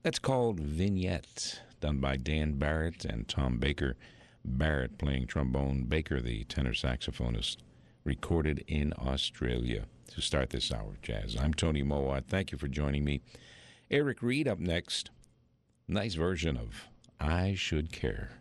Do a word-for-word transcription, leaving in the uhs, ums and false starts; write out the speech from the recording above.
That's called Vignette, done by Dan Barrett and Tom Baker. Barrett playing trombone, Baker, the tenor saxophonist, recorded in Australia. To start this hour of jazz, I'm Tony Mowat. Thank you for joining me. Eric Reed up next. Nice version of I Should Care.